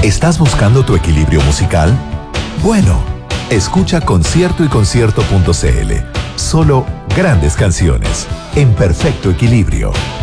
¿Estás buscando tu equilibrio musical? Bueno, escucha Concierto y Concierto.cl. Solo grandes canciones, en perfecto equilibrio.